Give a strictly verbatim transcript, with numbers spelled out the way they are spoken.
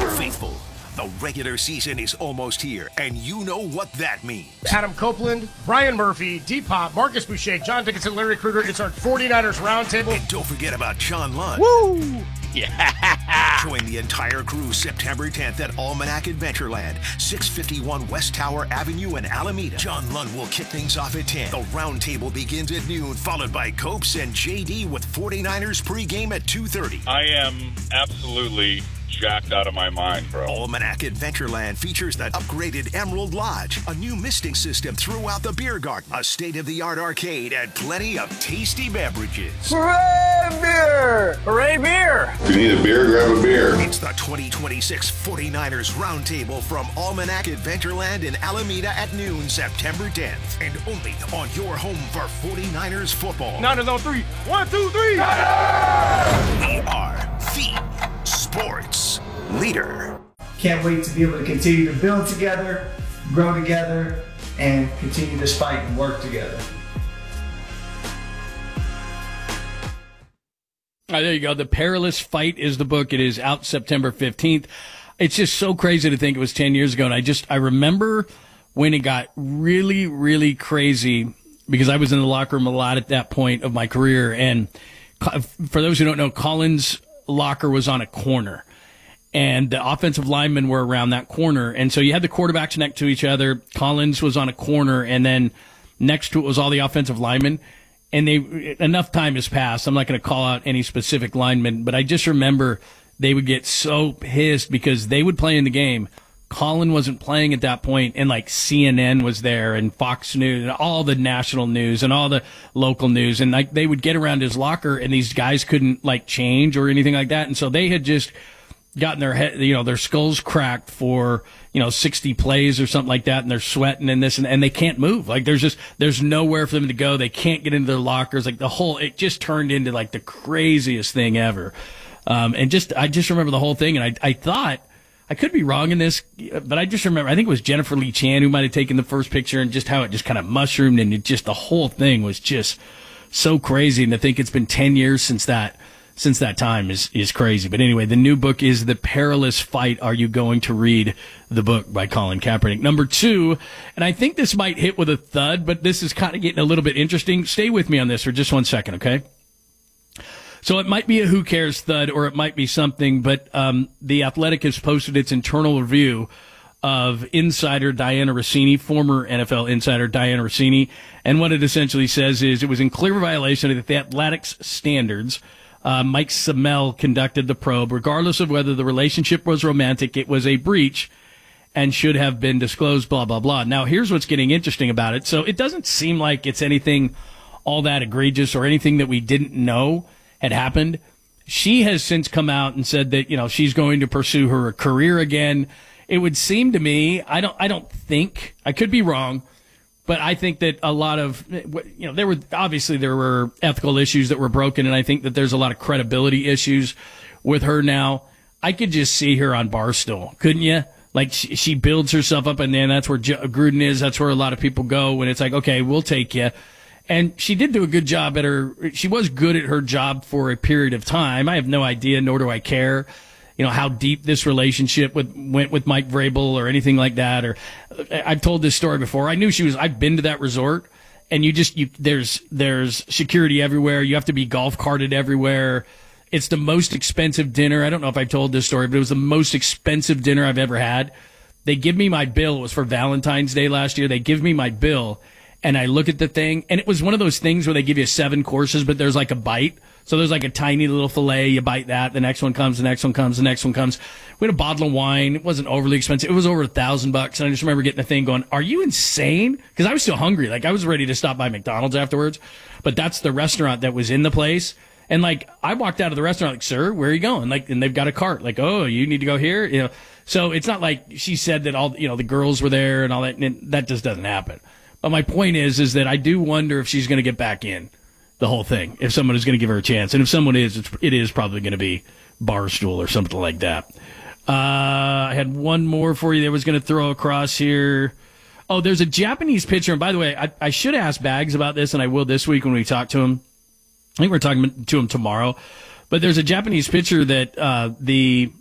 Faithful, the regular season is almost here, and you know what that means. Adam Copeland, Brian Murphy, D-Pop, Marcus Boucher, John Dickinson, Larry Krueger. It's our 49ers Roundtable. And don't forget about John Lund. Woo! Yeah! Join the entire crew September tenth at Almanac Adventureland, six fifty-one West Tower Avenue in Alameda. John Lund will kick things off at ten. The Roundtable begins at noon, followed by Copes and J D with 49ers pregame at two thirty. I am absolutely jacked out of my mind, bro. Almanac Adventureland features the upgraded Emerald Lodge, a new misting system throughout the beer garden, a state-of-the-art arcade, and plenty of tasty beverages. Hooray, beer! Hooray, beer! If you need a beer, grab a beer. It's the twenty twenty-six 49ers Roundtable from Almanac Adventureland in Alameda at noon, September tenth. And only on your home for 49ers football. Niners on three. One, two, three. We are the sports leader. Can't wait to be able to continue to build together, grow together, and continue this fight and work together. All right, there you go. The Perilous Fight is the book. It is out September fifteenth. It's just so crazy to think it was ten years ago. And I just, I remember when it got really, really crazy because I was in the locker room a lot at that point of my career. And for those who don't know, Collins' locker was on a corner. And the offensive linemen were around that corner. And so you had the quarterbacks next to each other. Collins was on a corner. And then next to it was all the offensive linemen. And they, enough time has passed. I'm not going to call out any specific linemen, but I just remember they would get so pissed because they would play in the game. Colin wasn't playing at that point, and like C N N was there and Fox News and all the national news and all the local news. And like they would get around his locker and these guys couldn't like change or anything like that. And so they had just gotten their head, you know, their skulls cracked for, you know, sixty plays or something like that. And they're sweating and this and, and they can't move. Like there's just, there's nowhere for them to go. They can't get into their lockers. Like the whole, it just turned into like the craziest thing ever. Um, and just, I just remember the whole thing. And I, I thought, I could be wrong in this, but I just remember, I think it was Jennifer Lee Chan who might have taken the first picture and just how it just kind of mushroomed and it just, the whole thing was just so crazy. And to think it's been ten years since that, since that time is, is crazy. But anyway, the new book is The Perilous Fight. Are you going to read the book by Colin Kaepernick? Number two, and I think this might hit with a thud, but this is kind of getting a little bit interesting. Stay with me on this for just one second, okay? So it might be a who cares thud or it might be something, but um, The Athletic has posted its internal review of insider Diana Rossini, former N F L insider Diana Rossini. And what it essentially says is it was in clear violation of the Athletic's standards. Uh, Mike Semel conducted the probe. Regardless of whether the relationship was romantic, it was a breach and should have been disclosed, blah, blah, blah. Now, here's what's getting interesting about it. So it doesn't seem like it's anything all that egregious or anything that we didn't know had happened. She has since come out and said that, you know, she's going to pursue her career again. It would seem to me, I don't, I don't think, I could be wrong, but I think that a lot of, you know, there were, obviously there were ethical issues that were broken, and I think that there's a lot of credibility issues with her now. I could just see her on Barstool, couldn't you? Like, she, she builds herself up, and then that's where Gruden is. That's where a lot of people go when it's like, okay, we'll take you. And she did do a good job at her, she was good at her job for a period of time. I have no idea, nor do I care, you know, how deep this relationship with, went with Mike Vrabel or anything like that. Or I've told this story before. I knew she was, I've been to that resort and you just, you, there's, there's security everywhere. You have to be golf carted everywhere. It's the most expensive dinner. I don't know if I've told this story, but it was the most expensive dinner I've ever had. They give me my bill. It was for Valentine's Day last year. They give me my bill. And I look at the thing, and it was one of those things where they give you seven courses, but there's like a bite. So there's like a tiny little filet. You bite that. The next one comes. The next one comes. The next one comes. We had a bottle of wine. It wasn't overly expensive. It was over a thousand bucks. And I just remember getting the thing going, are you insane? Because I was still hungry. Like, I was ready to stop by McDonald's afterwards. But that's the restaurant that was in the place. And like, I walked out of the restaurant like, sir, where are you going? Like, and they've got a cart. Like, oh, you need to go here. You know, so it's not like she said that all, you know, the girls were there and all that. And that just doesn't happen. But my point is, is that I do wonder if she's going to get back in the whole thing, if someone is going to give her a chance. And if someone is, it's, it is probably going to be Barstool or something like that. Uh, I had one more for you that I was going to throw across here. Oh, there's a Japanese pitcher. And by the way, I, I should ask Bags about this, and I will this week when we talk to him. I think we're talking to him tomorrow. But there's a Japanese pitcher that uh, the